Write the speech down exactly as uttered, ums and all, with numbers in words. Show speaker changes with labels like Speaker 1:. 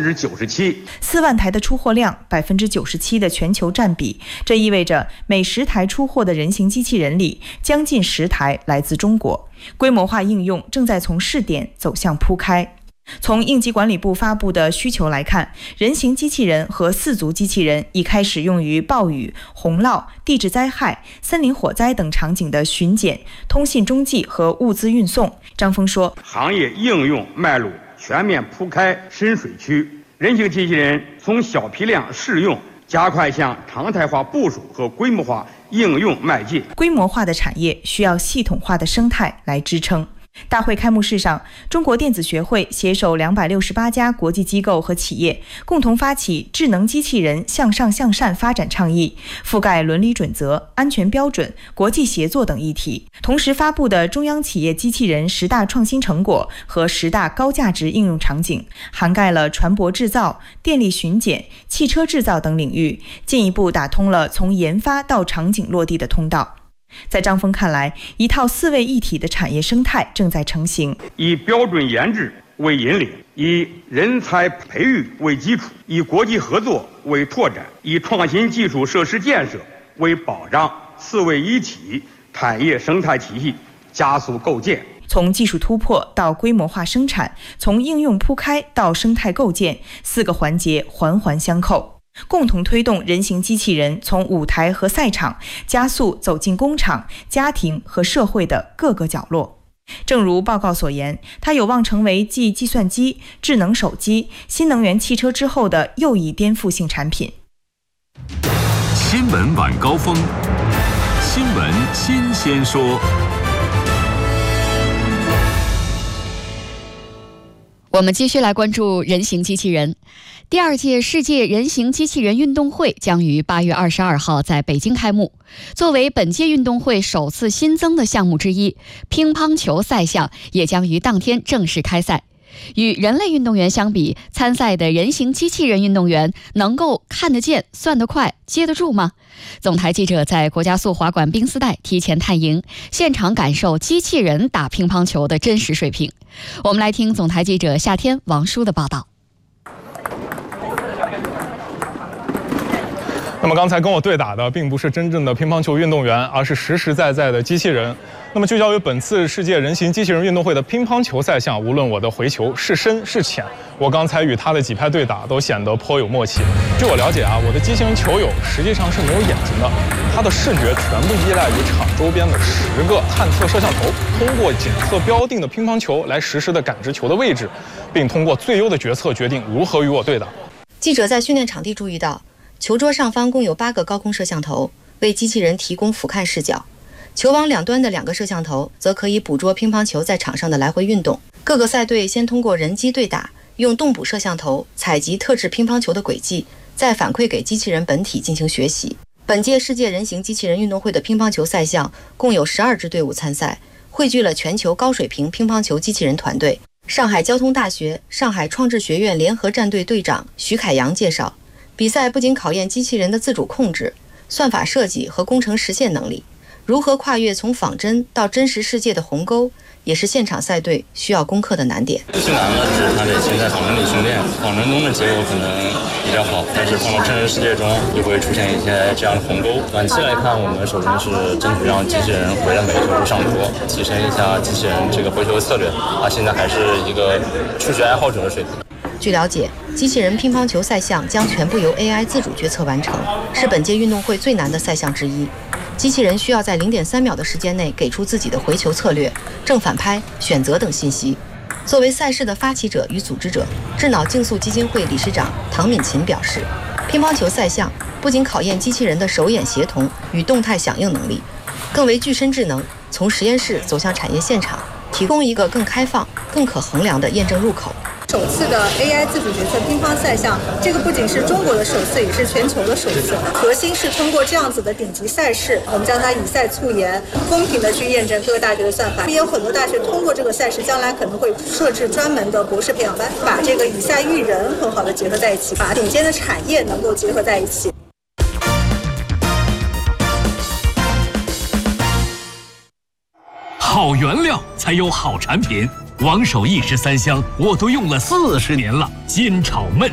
Speaker 1: 之九十七。
Speaker 2: 四万台的出货量，百分之九十七的全球占比，这意味着每十台出货的人形机器人里，将近十台来自中国。规模化应用正在从试点走向铺开。从应急管理部发布的需求来看，人形机器人和四足机器人已开始用于暴雨、洪涝、地质灾害、森林火灾等场景的巡检、通信中继和物资运送。张峰说，
Speaker 1: 行业应用脉络全面铺开深水区，人形机器人从小批量试用加快向常态化部署和规模化应用迈进。
Speaker 2: 规模化的产业需要系统化的生态来支撑。大会开幕式上，中国电子学会携手两百六十八家国际机构和企业，共同发起智能机器人向上向善发展倡议，覆盖伦理准则、安全标准、国际协作等议题。同时发布的中央企业机器人十大创新成果和十大高价值应用场景，涵盖了船舶制造、电力巡检、汽车制造等领域，进一步打通了从研发到场景落地的通道。在张峰看来，一套四位一体的产业生态正在成型，
Speaker 1: 以标准研制为引领，以人才培育为基础，以国际合作为拓展，以创新技术设施建设为保障，四位一体产业生态体系加速构建。
Speaker 2: 从技术突破到规模化生产，从应用铺开到生态构建，四个环节环环相扣，共同推动人形机器人从舞台和赛场加速走进工厂、家庭和社会的各个角落。正如报告所言，它有望成为继计算机、智能手机、新能源汽车之后的又一颠覆性产品。
Speaker 3: 新闻晚高峰，新闻新鲜说。
Speaker 4: 我们继续来关注人形机器人。第二届世界人形机器人运动会将于八月二十二号在北京开幕。作为本届运动会首次新增的项目之一，乒乓球赛项也将于当天正式开赛。与人类运动员相比，参赛的人形机器人运动员能够看得见、算得快、接得住吗？总台记者在国家速滑馆冰丝带提前探营，现场感受机器人打乒乓球的真实水平。我们来听总台记者夏天、王舒的报道。
Speaker 5: 那么刚才跟我对打的并不是真正的乒乓球运动员，而是实实在在的机器人。那么聚焦于本次世界人形机器人运动会的乒乓球赛项，无论我的回球是深是浅，我刚才与他的几拍对打都显得颇有默契。据我了解啊，我的机器人球友实际上是没有眼睛的，他的视觉全部依赖于场周边的十个探测摄像头，通过检测标定的乒乓球来实时的感知球的位置，并通过最优的决策决定如何与我对打。
Speaker 6: 记者在训练场地注意到，球桌上方共有八个高空摄像头，为机器人提供俯瞰视角。球网两端的两个摄像头则可以捕捉乒乓球在场上的来回运动。各个赛队先通过人机对打，用动捕摄像头采集特制乒乓球的轨迹，再反馈给机器人本体进行学习。本届世界人形机器人运动会的乒乓球赛项共有十二支队伍参赛，汇聚了全球高水平乒乓球机器人团队。上海交通大学上海创智学院联合战队队长徐凯阳介绍，比赛不仅考验机器人的自主控制、算法设计和工程实现能力，如何跨越从仿真到真实世界的鸿沟，也是现场赛队需要攻克的难点。
Speaker 7: 最难的是它得先在仿真里训练，仿真中的结果可能比较好，但是放到真实世界中就会出现一些这样的鸿沟。短期来看，我们首先是争取让机器人回来每个球都上桌，提升一下机器人这个回球策略。它现在还是一个数学爱好者的水平。
Speaker 6: 据了解，机器人乒乓球赛项将全部由 A I 自主决策完成，是本届运动会最难的赛项之一。机器人需要在 零点三秒的时间内给出自己的回球策略、正反拍、选择等信息。作为赛事的发起者与组织者，智脑竞速基金会理事长唐敏琴表示，乒乓球赛项不仅考验机器人的手眼协同与动态响应能力，更为具身智能从实验室走向产业现场提供一个更开放、更可衡量的验证入口。
Speaker 8: 首次的 A I 自主决策乒乓赛项，这个不仅是中国的首次，也是全球的首次。核心是通过这样子的顶级赛事，我们将它以赛促研，公平的去验证各个大学的算法。也有很多大学通过这个赛事，将来可能会设置专门的博士培养班，把这个以赛育人很好的结合在一起，把顶尖的产业能够结合在一起。
Speaker 9: 好原料才有好产品。王守一石三香我都用了四十年了，煎炒焖